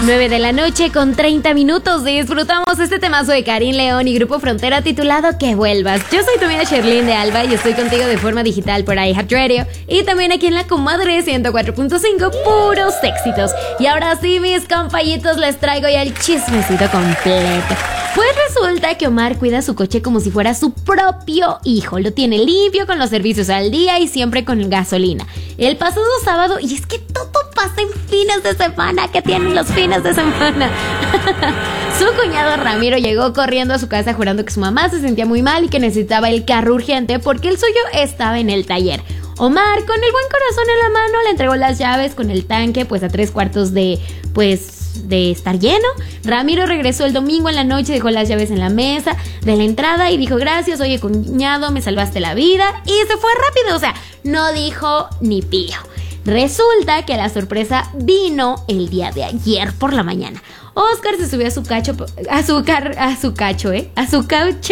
9 de la noche con 30 minutos. Disfrutamos este temazo de Karim León y Grupo Frontera titulado Que Vuelvas. Yo soy tu amiga Sherlyn de Alba y estoy contigo de forma digital por iHeartRadio y también aquí en la comadre 104.5, puros éxitos. Y ahora sí, mis compañitos, les traigo ya el chismecito completo. Pues resulta que Omar cuida su coche como si fuera su propio hijo. Lo tiene limpio, con los servicios al día y siempre con gasolina. El pasado sábado, y es que todo pasa en fines de semana, que tienen los fines de semana. Su cuñado Ramiro llegó corriendo a su casa jurando que su mamá se sentía muy mal y que necesitaba el carro urgente porque el suyo estaba en el taller. Omar, con el buen corazón en la mano, le entregó las llaves con el tanque pues a 3/4 de estar lleno. Ramiro regresó el domingo en la noche, dejó las llaves en la mesa de la entrada y dijo: gracias, oye cuñado, me salvaste la vida. Y se fue rápido, o sea, no dijo ni pío. Resulta que la sorpresa vino el día de ayer por la mañana. Oscar se subió a su coche